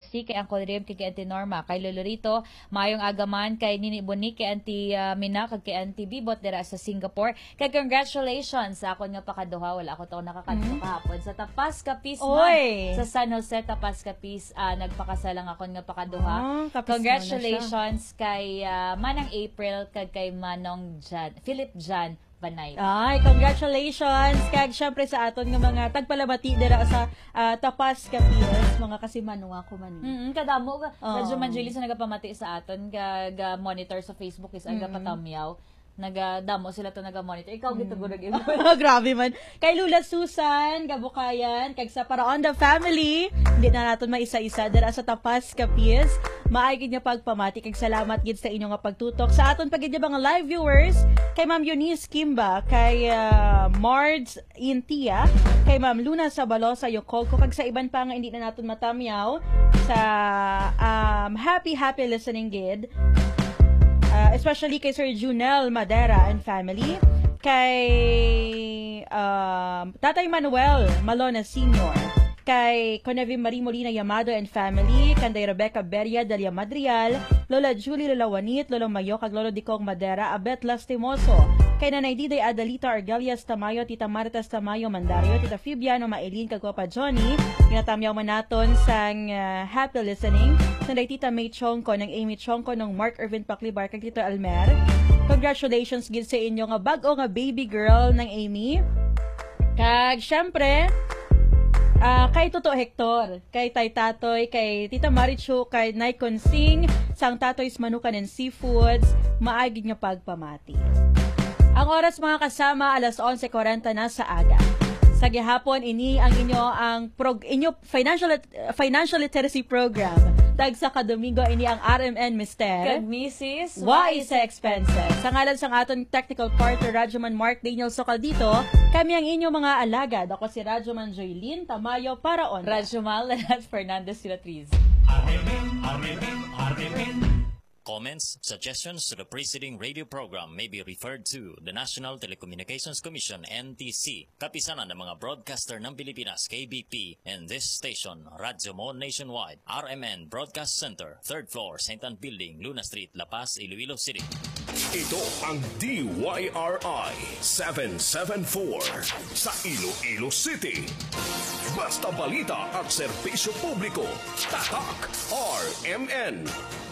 Christy, kay Uncle Rim, kay Auntie Norma, kay Lolorito, mayong agaman, kay Nini Boni, kay Auntie Mina, kay Auntie Bibot dira sa Singapore. Kay congratulations sa akon nga pakaduha, wala ako to nakakadto kahapon sa Tapas Capiz sa San Jose Tapas Capiz, nagpakasalang akon nga pakaduha. Congratulations kay Manang April, kay Manong Philip Jan Banay. Ay, congratulations kag syempre sa aton nga mga tagpalabati dira sa Tapas Capiz, mga kasimanwa ko man. Kadamo Radyo Manjili sa nagapamati sa aton ga monitor sa Facebook is aga patamyaw. Nagadamo sila to naga-monitor. Ikaw gitugurog imo. Grabe man. Kay Lula Susan, Gabukayan, kag sa Paraon the Family, hindi na naton maisa-isa dira sa Tapas Capiz. Maay gid nga pagpamati kag salamat gid sa inyo nga pagtutok sa aton pagid mga live viewers, kay Ma'am Eunice Kimba, kay Mards Intia, kay Ma'am Luna Sabalosa Yokolko, kag sa iban pa nga hindi na naton matamyaw sa happy listening gid. Especially kay Sir Junel Madera and family, kay Tatay Manuel Malona Sr., kay Conevi Marie Molina Yamado and family, kanday Rebecca Beria Dalia Madrial, Lola Julie Lola Wanit, Lola Mayo, kag Lolo Dicong Madera, Abet Lastimoso, kay Nanay Diday Adelita Argalias Tamayo, Tita Maritas Tamayo Mandario, Tita Fibiano Maelin, kag Papa Johnny, ginatamyaw man naton sang happy listening, sanday Tita May Chongko, ng Amy Chongko, ng Mark Irvin Paclibar, kag Tito Almer. Congratulations gid sa inyo nga bag-o nga baby girl ng Amy. Kag syempre, kay Toto Hector, kay Tay Tatoy, kay Tita Marichu, kay Nay Consing, sang Tatoy's Manukan and Seafoods, maagid nga pagpamati. Ang oras mga kasama, alas 11:40 na sa aga. Sa gihapon, ini ang inyo financial literacy program. Tag sa kadomingo, ini ang RMN Mister. Kag Mrs. Why is expenses? Sa ngalan sang aton technical partner, Radyoman Mark Daniel Sokal dito, kami ang inyong mga alagad. Ako si Radyoman Joylyn Tamayo para on. Radyoman Lanat Fernandez Siratriz. Comments, suggestions to the preceding radio program may be referred to the National Telecommunications Commission, NTC, kapisanan ng mga broadcaster ng Pilipinas, KBP, and this station, Radyo Mo Nationwide, RMN Broadcast Center, 3rd floor, St. Anne Building, Luna Street, La Paz, Iloilo City. Ito ang DYRI 774 sa Iloilo City. Basta balita at serbisyo publiko. Tatak RMN.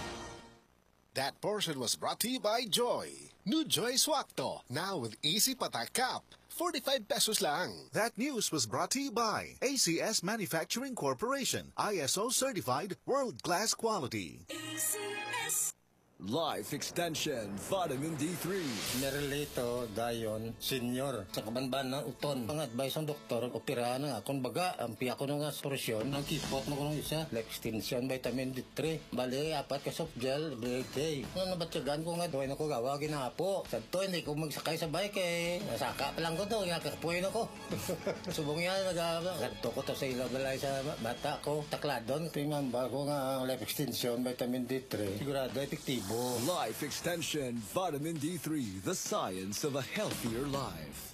That portion was brought to you by Joy. New Joy Swakto, now with easy patak cap. 45 pesos lang. That news was brought to you by ACS Manufacturing Corporation, ISO certified world-class quality. ACS. Life Extension Vitamin D3. Nerelito dayon senior sa kabanban ng uton. Ang advice ng doktor, operahan na nga. Kung baga, ang piya ko nga solusyon, ang kipot mo ko ng isa, Life Extension Vitamin D3. Bali, 4 ka soft gel, every day. Ano nabatsagan ko nga, doon ako gawagin na po. Sa to, hindi ko magsakay sa bike eh. Nasaka pa lang ko to, nakakapuin ako. Subong yan, ganto ko to sa ilabalay sa bata ko. Takladon, tingnan bago nga Life Extension Vitamin D3. Sigurado, epektibo. Life Extension Vitamin D3, the science of a healthier life.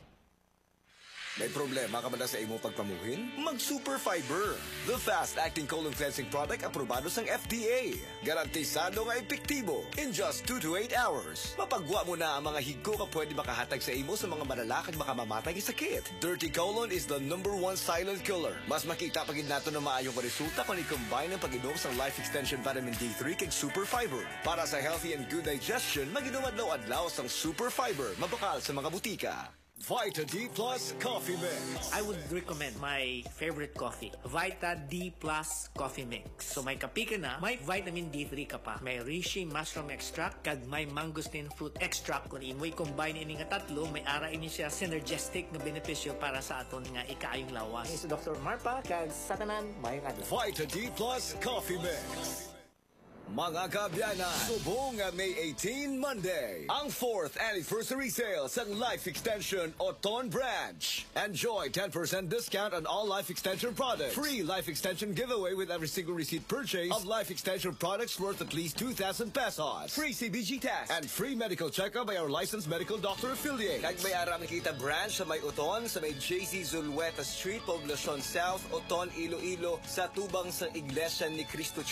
May problema ka ba na sa imong pagpamuhin? Mag-Super Fiber, the fast-acting colon cleansing product aprobado ng FDA. Garantisado nga epektibo in just 2 to 8 hours. Mapagwa mo na ang mga higko ka pwede makahatag sa imo sa mga malalakad makamamatay nga sakit. Dirty colon is the #1 silent killer. Mas makita pagid nato na maayong resulta kung i-combine ang pag-inom sa Life Extension Vitamin D3 kag Super Fiber. Para sa healthy and good digestion, mag-inom adlaw-adlaw sang Super Fiber, mabakal sa mga butika. Vita D Plus Coffee Mix. I would recommend my favorite coffee, Vita D Plus Coffee Mix. So may kape ka na, may vitamin D3 ka pa. May reishi mushroom extract, kag may mangosteen fruit extract. Kung imoy combine ini nga tatlo, may ara ini siya synergistic na benepisyo para sa aton nga ikaayong lawas. This is Dr. Marpa, kag sa tanan, mayong adlaw. Vita D Plus Coffee Mix. Mga kabyana, subong nga May 18 Monday, ang 4th anniversary sale sa Life Extension Oton Branch. Enjoy 10% discount on all Life Extension products. Free Life Extension giveaway with every single receipt purchase of Life Extension products worth at least 2,000 pesos. Free CBG test and free medical checkup by our licensed medical doctor affiliate. Kag may aram kita branch sa may Oton, sa may JC Zulueta Street, Poblacion South, Oton, Iloilo, sa tubang sa Iglesia ni Cristo